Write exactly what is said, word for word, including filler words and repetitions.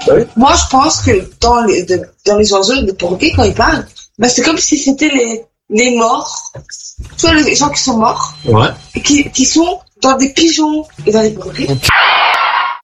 Oui. Moi, je pense que dans les, de, dans les oiseaux, les perroquets, quand ils parlent, bah, c'est comme si c'était les, les morts. Tu vois, les gens qui sont morts. Ouais. Et qui, qui sont dans des pigeons et dans des perroquets.